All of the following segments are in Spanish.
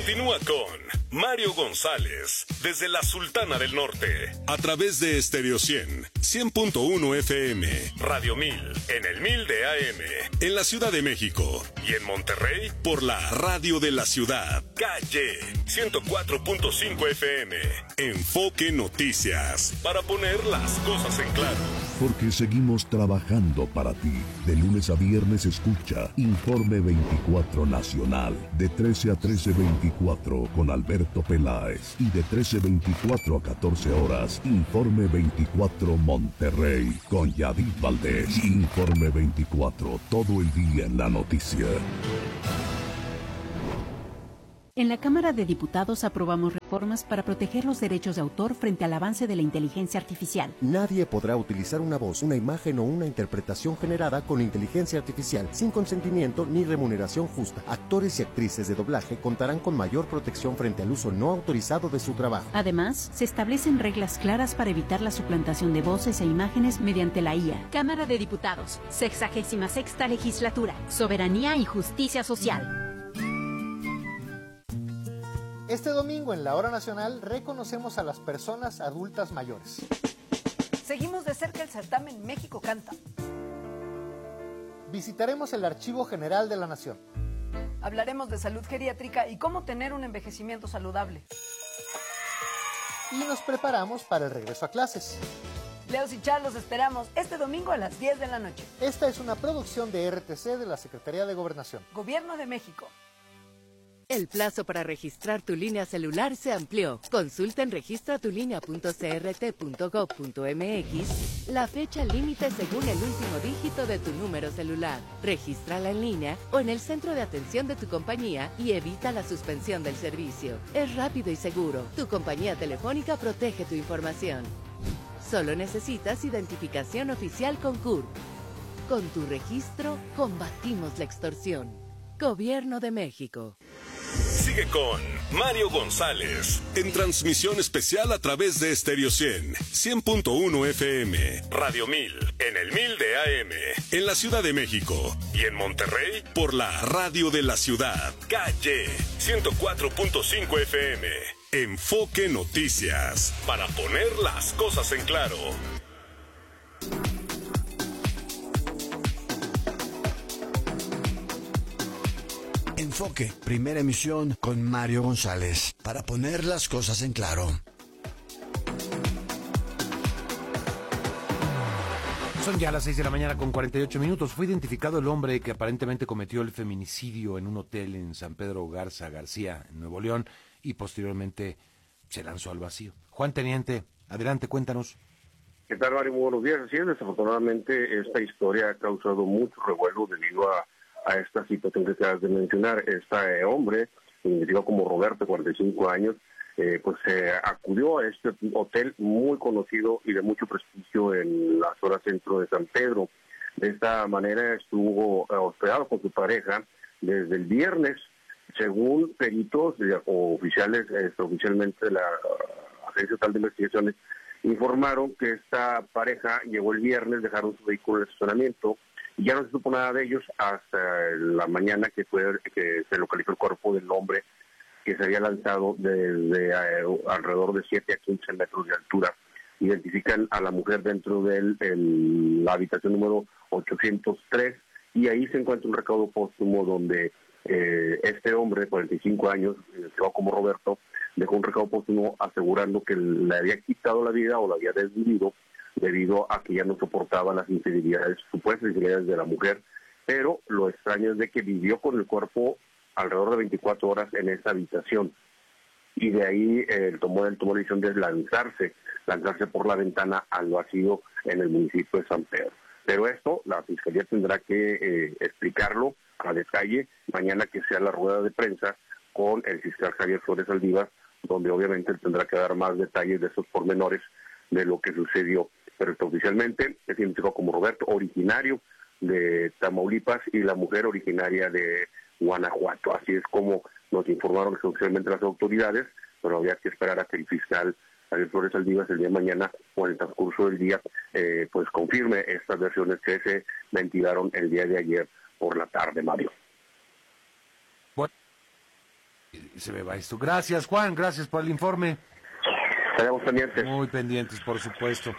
Continúa con Mario González, desde la Sultana del Norte, a través de Estéreo 100.1 FM, Radio 1000, en el 1000 de AM, en la Ciudad de México, y en Monterrey, por la Radio de la Ciudad, Calle 104.5 FM. Enfoque Noticias, para poner las cosas en claro. Porque seguimos trabajando para ti. De lunes a viernes escucha Informe 24 Nacional, de 13 a 13:24 con Alberto Peláez, y de 13:24 a 14 horas, Informe 24 Monterrey con Yadid Valdés. Informe 24, todo el día en la noticia. En la Cámara de Diputados aprobamos reformas para proteger los derechos de autor frente al avance de la inteligencia artificial. Nadie podrá utilizar una voz, una imagen o una interpretación generada con inteligencia artificial sin consentimiento ni remuneración justa. Actores y actrices de doblaje contarán con mayor protección frente al uso no autorizado de su trabajo. Además, se establecen reglas claras para evitar la suplantación de voces e imágenes mediante la IA. Cámara de Diputados, 66ª Legislatura, Soberanía y Justicia Social. Este domingo en la Hora Nacional reconocemos a las personas adultas mayores. Seguimos de cerca el certamen México Canta. Visitaremos el Archivo General de la Nación. Hablaremos de salud geriátrica y cómo tener un envejecimiento saludable. Y nos preparamos para el regreso a clases. Leos y Char los esperamos este domingo a las 10 de la noche. Esta es una producción de RTC de la Secretaría de Gobernación. Gobierno de México. El plazo para registrar tu línea celular se amplió. Consulta en registratulinea.crt.gov.mx la fecha límite según el último dígito de tu número celular. Regístrala en línea o en el centro de atención de tu compañía y evita la suspensión del servicio. Es rápido y seguro. Tu compañía telefónica protege tu información. Solo necesitas identificación oficial con CURP. Con tu registro, combatimos la extorsión. Gobierno de México. Sigue con Mario González, en transmisión especial a través de Estéreo 100.1 FM, Radio 1000, en el 1000 de AM, en la Ciudad de México, y en Monterrey, por la Radio de la Ciudad, Calle 104.5 FM. Enfoque Noticias, para poner las cosas en claro. Enfoque, primera emisión con Mario González, para poner las cosas en claro. Son ya las 6 de la mañana con 48 minutos. Fue identificado el hombre que aparentemente cometió el feminicidio en un hotel en San Pedro Garza García, en Nuevo León, y posteriormente se lanzó al vacío. Juan Teniente, adelante, cuéntanos. ¿Qué tal, Mario? Muy buenos días. Así es, desafortunadamente esta historia ha causado mucho revuelo debido a esta situación que acabas de mencionar. Este hombre, identificado como Roberto, 45 años, pues acudió a este hotel muy conocido y de mucho prestigio en la zona centro de San Pedro. De esta manera estuvo hospedado con su pareja desde el viernes, según peritos o oficiales, oficialmente de la Agencia Estatal de Investigaciones, informaron que esta pareja llegó el viernes, dejaron su vehículo en el estacionamiento, y ya no se supo nada de ellos hasta la mañana que se localizó el cuerpo del hombre que se había lanzado desde alrededor de 7 a 15 metros de altura. Identifican a la mujer dentro de la habitación número 803 y ahí se encuentra un recaudo póstumo donde este hombre de 45 años, identificado como Roberto, dejó un recaudo póstumo asegurando que le había quitado la vida o la había desvivido debido a que ya no soportaba las supuestas infidelidades de la mujer, pero lo extraño es de que vivió con el cuerpo alrededor de 24 horas en esa habitación, y de ahí tomó la decisión de lanzarse por la ventana al vacío en el municipio de San Pedro. Pero esto la Fiscalía tendrá que explicarlo a detalle mañana que sea la rueda de prensa con el fiscal Javier Flores Aldívar, donde obviamente él tendrá que dar más detalles de esos pormenores de lo que sucedió. Pero oficialmente es identificado como Roberto, originario de Tamaulipas, y la mujer originaria de Guanajuato. Así es como nos informaron oficialmente las autoridades, pero habría que esperar a que el fiscal Javier Flores Aldívar el día de mañana o en el transcurso del día pues confirme estas versiones que se ventilaron el día de ayer por la tarde, Mario. Se me va esto. Gracias, Juan, gracias por el informe. Estaremos pendientes. Muy pendientes, por supuesto.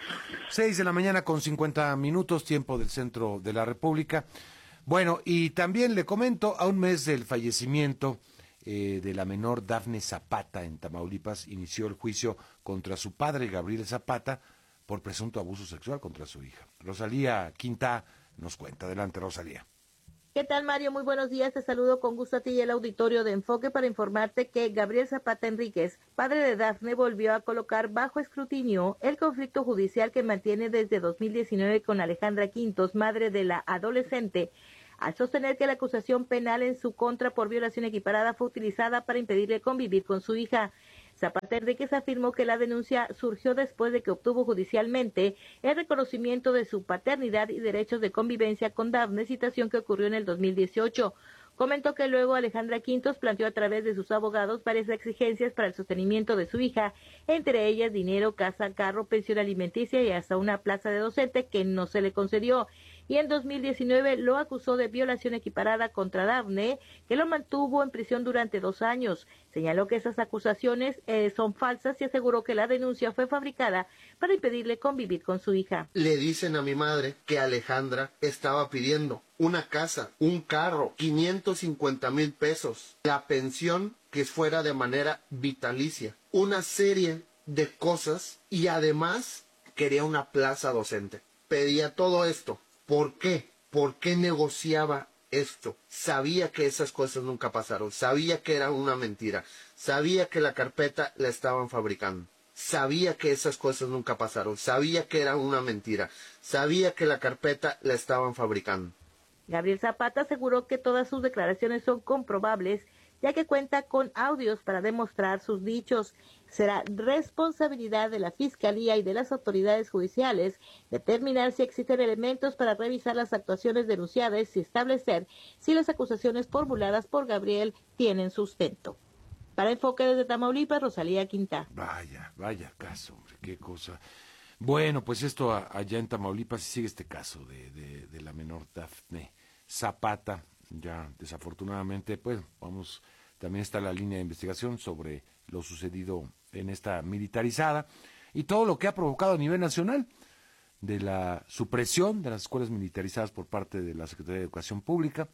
6:50 a.m, tiempo del centro de la República. Bueno, y también le comento, a un mes del fallecimiento de la menor Dafne Zapata en Tamaulipas, inició el juicio contra su padre, Gabriel Zapata, por presunto abuso sexual contra su hija. Rosalía Quintá nos cuenta. Adelante, Rosalía. ¿Qué tal, Mario? Muy buenos días. Te saludo con gusto a ti y el auditorio de Enfoque para informarte que Gabriel Zapata Enríquez, padre de Dafne, volvió a colocar bajo escrutinio el conflicto judicial que mantiene desde 2019 con Alejandra Quintos, madre de la adolescente, al sostener que la acusación penal en su contra por violación equiparada fue utilizada para impedirle convivir con su hija. Zapata Enríquez afirmó que la denuncia surgió después de que obtuvo judicialmente el reconocimiento de su paternidad y derechos de convivencia con Dafne, situación que ocurrió en el 2018. Comentó que luego Alejandra Quintos planteó a través de sus abogados varias exigencias para el sostenimiento de su hija, entre ellas dinero, casa, carro, pensión alimenticia y hasta una plaza de docente que no se le concedió. Y en 2019 lo acusó de violación equiparada contra Dafne, que lo mantuvo en prisión durante 2 años. Señaló que esas acusaciones son falsas y aseguró que la denuncia fue fabricada para impedirle convivir con su hija. Le dicen a mi madre que Alejandra estaba pidiendo una casa, un carro, 550,000 pesos, la pensión que fuera de manera vitalicia, una serie de cosas y además quería una plaza docente. Pedía todo esto. ¿Por qué? ¿Por qué negociaba esto? Sabía que esas cosas nunca pasaron, sabía que era una mentira, sabía que la carpeta la estaban fabricando, sabía que esas cosas nunca pasaron, sabía que era una mentira, sabía que la carpeta la estaban fabricando. Gabriel Zapata aseguró que todas sus declaraciones son comprobables, ya que cuenta con audios para demostrar sus dichos. Será responsabilidad de la Fiscalía y de las autoridades judiciales determinar si existen elementos para revisar las actuaciones denunciadas y establecer si las acusaciones formuladas por Gabriel tienen sustento. Para Enfoque desde Tamaulipas, Rosalía Quintá. Vaya caso, hombre, qué cosa. Bueno, pues esto allá en Tamaulipas sigue este caso de la menor Dafne Zapata. Ya desafortunadamente, pues vamos, también está la línea de investigación sobre lo sucedido en esta militarizada y todo lo que ha provocado a nivel nacional de la supresión de las escuelas militarizadas por parte de la Secretaría de Educación Pública,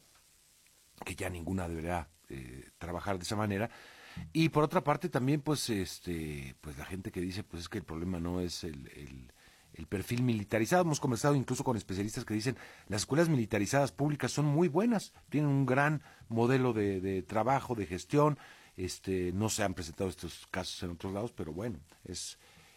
que ya ninguna deberá trabajar de esa manera. Y por otra parte también pues la gente que dice pues es que el problema no es el perfil militarizado. Hemos conversado incluso con especialistas que dicen las escuelas militarizadas públicas son muy buenas, tienen un gran modelo de trabajo, de gestión. No se han presentado estos casos en otros lados, pero bueno, es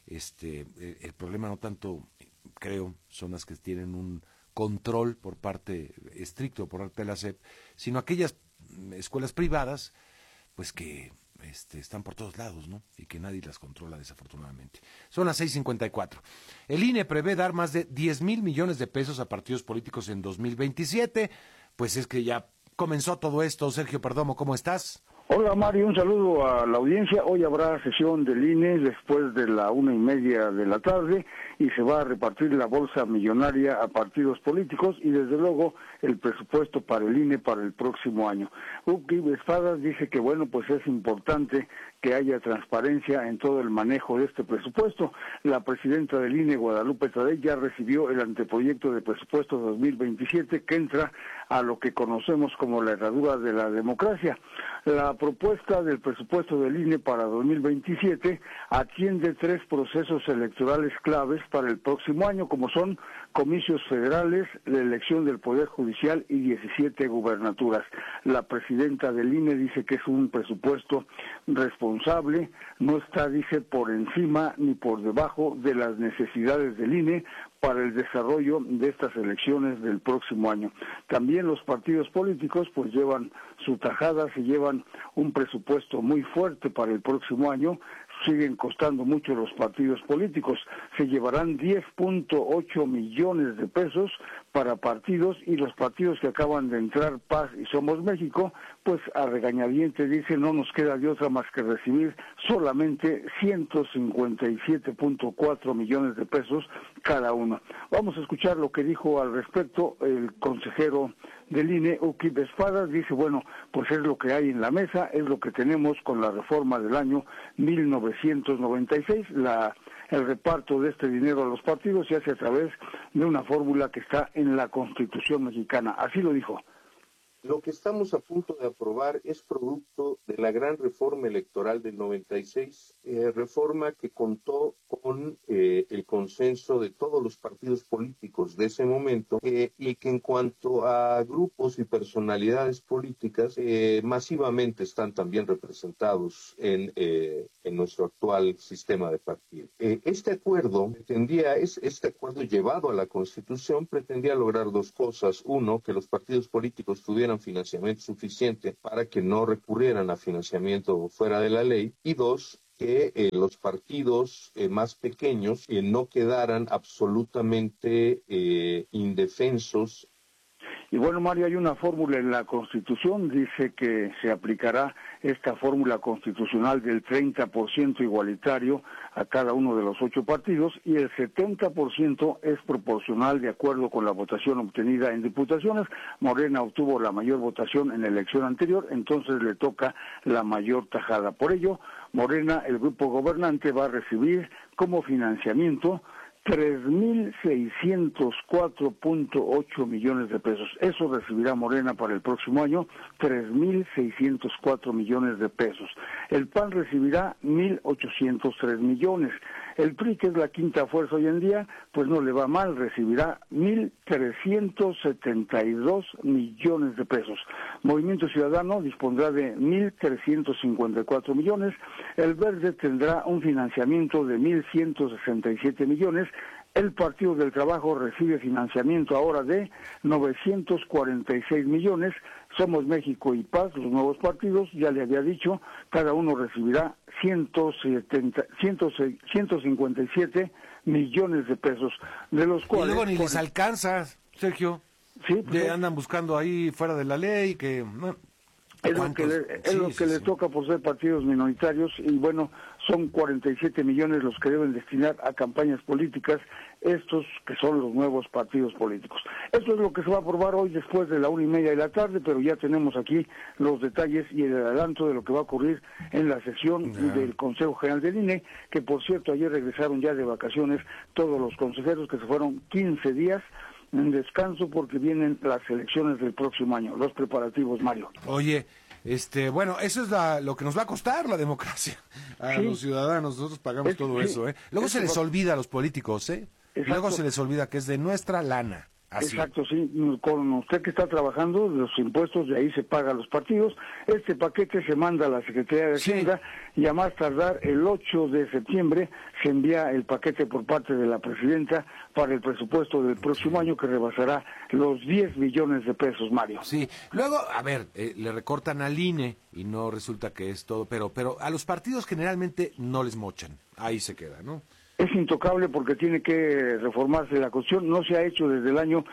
el problema no tanto, creo, son las que tienen un control por parte estricto por parte de la SEP, sino aquellas escuelas privadas pues que están por todos lados, ¿no? Y que nadie las controla, desafortunadamente. Son las 6:54. El INE prevé dar más de 10,000 millones de pesos a partidos políticos en 2027. Pues es que ya comenzó todo esto. Sergio Perdomo, ¿cómo estás? Hola Mario, un saludo a la audiencia. Hoy habrá sesión del INE después de la 1:30 de la tarde y se va a repartir la bolsa millonaria a partidos políticos y desde luego el presupuesto para el INE para el próximo año. Uki Espadas dice que bueno, pues es importante que haya transparencia en todo el manejo de este presupuesto. La presidenta del INE, Guadalupe Tadei, ya recibió el anteproyecto de presupuesto 2027 que entra a lo que conocemos como la herradura de la democracia. La propuesta del presupuesto del INE para 2027 atiende 3 procesos electorales claves para el próximo año, como son comicios federales, la elección del Poder Judicial y 17 gubernaturas. La presidenta del INE dice que es un presupuesto responsable, no está, dice, por encima ni por debajo de las necesidades del INE para el desarrollo de estas elecciones del próximo año. También los partidos políticos pues llevan su tajada, se llevan un presupuesto muy fuerte para el próximo año, siguen costando mucho los partidos políticos, se llevarán 10.8 millones de pesos para partidos, y los partidos que acaban de entrar, Paz y Somos México, pues a regañadientes dicen no nos queda de otra más que recibir solamente 157.4 millones de pesos cada uno. Vamos a escuchar lo que dijo al respecto el consejero del INE, Ukip Espadas. Dice, bueno, pues es lo que hay en la mesa, es lo que tenemos con la reforma del año 1996, el reparto de este dinero a los partidos se hace a través de una fórmula que está en la Constitución mexicana. Así lo dijo. Lo que estamos a punto de aprobar es producto de la gran reforma electoral del 96, reforma que contó con el consenso de todos los partidos políticos de ese momento y que en cuanto a grupos y personalidades políticas masivamente están también representados en nuestro actual sistema de partidos. Este acuerdo llevado a la Constitución pretendía lograr dos cosas. Uno, que los partidos políticos tuvieran financiamiento suficiente para que no recurrieran a financiamiento fuera de la ley, y dos, que los partidos más pequeños no quedaran absolutamente indefensos. Y bueno, Mario, hay una fórmula en la Constitución, dice que se aplicará esta fórmula constitucional del 30% igualitario a cada uno de los 8 partidos, y el 70% es proporcional de acuerdo con la votación obtenida en diputaciones. Morena obtuvo la mayor votación en la elección anterior, entonces le toca la mayor tajada. Por ello, Morena, el grupo gobernante, va a recibir como financiamiento 3.604.8 millones de pesos. Eso recibirá Morena para el próximo año, 3.604 millones de pesos. El PAN recibirá 1.803 millones. El PRI, que es la quinta fuerza hoy en día, pues no le va mal, recibirá 1.372 millones de pesos. Movimiento Ciudadano dispondrá de 1.354 millones. El Verde tendrá un financiamiento de 1.167 millones. El Partido del Trabajo recibe financiamiento ahora de 946 millones. Somos México y Paz, los nuevos partidos, ya le había dicho, cada uno recibirá 157 millones de pesos, de los cuales... Y luego ni les alcanza, Sergio. Sí, pues, andan buscando ahí fuera de la ley, que... Es lo que le toca por ser partidos minoritarios, y bueno, son 47 millones los que deben destinar a campañas políticas, estos que son los nuevos partidos políticos. Esto es lo que se va a aprobar hoy después de la 1:30 de la tarde, pero ya tenemos aquí los detalles y el adelanto de lo que va a ocurrir en la sesión del Consejo General del INE, que por cierto ayer regresaron ya de vacaciones todos los consejeros, que se fueron 15 días en descanso porque vienen las elecciones del próximo año, los preparativos, Mario. Oye, bueno, eso es lo que nos va a costar la democracia a los ciudadanos. Nosotros pagamos todo eso, ¿eh? Luego se les olvida a los políticos, ¿eh? Exacto. Luego se les olvida que es de nuestra lana. Así. Exacto, sí. Con usted que está trabajando, los impuestos de ahí se pagan los partidos. Este paquete se manda a la Secretaría de Hacienda y a más tardar el 8 de septiembre se envía el paquete por parte de la presidenta para el presupuesto del próximo año, que rebasará los 10 billones de pesos, Mario. Sí, luego, a ver, le recortan al INE y no resulta que es todo, pero a los partidos generalmente no les mochan. Ahí se queda, ¿no? Es intocable porque tiene que reformarse la Constitución, no se ha hecho desde el año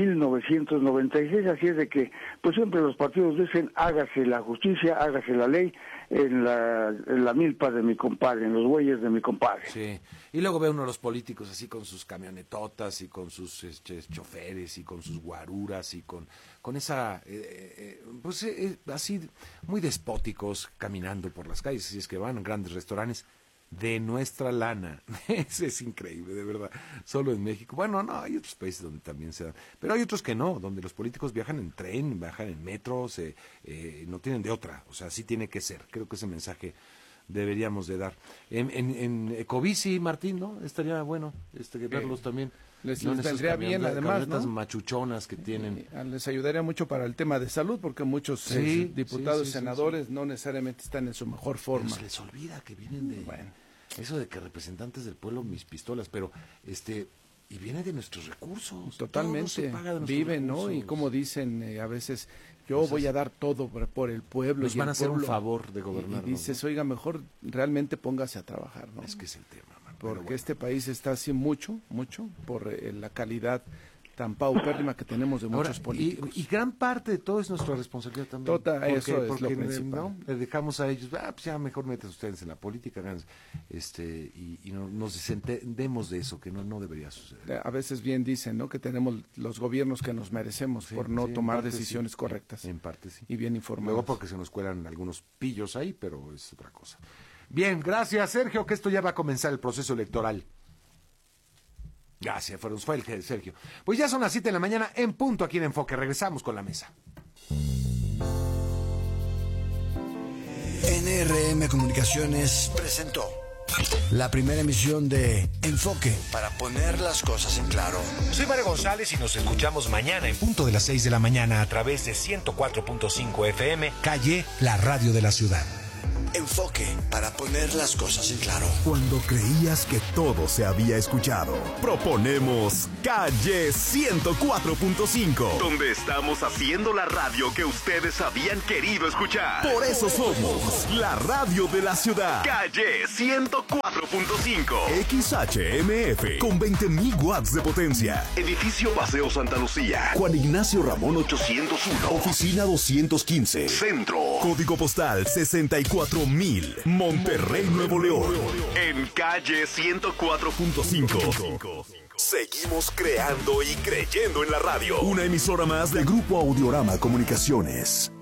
1996, así es de que pues siempre los partidos dicen hágase la justicia, hágase la ley en la milpa de mi compadre, en los bueyes de mi compadre. Sí, y luego ve uno a los políticos así con sus camionetotas y con sus choferes y con sus guaruras y con esa, así muy despóticos caminando por las calles, así es que van a grandes restaurantes. De nuestra lana. Eso es increíble, de verdad. Solo en México. Bueno, no, hay otros países donde también se dan. Pero hay otros que no, donde los políticos viajan en tren, viajan en metro, no tienen de otra. O sea, sí tiene que ser. Creo que ese mensaje deberíamos de dar. En Ecobici, Martín, ¿no? Estaría bueno verlos también. Les vendría bien, además, ¿no? Estas machuchonas que tienen. Les ayudaría mucho para el tema de salud, porque muchos diputados y senadores no necesariamente están en su mejor forma. Pero se les olvida que vienen de... Bueno. Eso de que representantes del pueblo, mis pistolas, pero y viene de nuestros recursos. Totalmente. Viven, ¿no? Y como dicen a veces, voy a dar todo por el pueblo. Nos van a hacer un favor de gobernar. Y dices, oiga, mejor realmente póngase a trabajar, ¿no? Es que es el tema. Porque este país está así mucho por la calidad tan paupérrima que tenemos de muchos políticos. Y gran parte de todo es nuestra responsabilidad también. Eso es lo principal. ¿no? Le dejamos a ellos, pues ya mejor meten ustedes en la política, y no, nos desentendemos de eso, que no debería suceder. A veces bien dicen, ¿no?, que tenemos los gobiernos que nos merecemos por no tomar decisiones correctas. En parte sí. Y bien informados. Luego porque se nos cuelan algunos pillos ahí, pero es otra cosa. Bien, gracias Sergio, que esto ya va a comenzar el proceso electoral. Gracias, fue el Sergio. Pues ya son las 7 de la mañana en punto aquí en Enfoque. Regresamos con la mesa. NRM Comunicaciones presentó la primera emisión de Enfoque, para poner las cosas en claro. Soy Mario González y nos escuchamos mañana en punto de las 6 de la mañana a través de 104.5 FM, Calle, la radio de la ciudad. Enfoque, para poner las cosas en claro. Cuando creías que todo se había escuchado, proponemos Calle 104.5, donde estamos haciendo la radio que ustedes habían querido escuchar. Por eso somos la radio de la ciudad. Calle 104.5, XHMF, con 20.000 watts de potencia. Edificio Paseo Santa Lucía, Juan Ignacio Ramón 801, Oficina 215, Centro, Código Postal 64.000, Monterrey, Nuevo León. En Calle 104.5. Seguimos creando y creyendo en la radio. Una emisora más del Grupo Audiorama Comunicaciones.